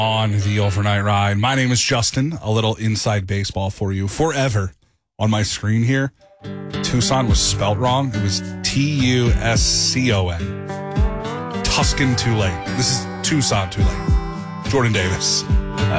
On the overnight ride. My name is Justin. A little inside baseball for you. Forever on my screen here, Tucson was spelt wrong. It was Tuscon. Tuscan Tulane. This is Tucson Tulane. Jordan Davis.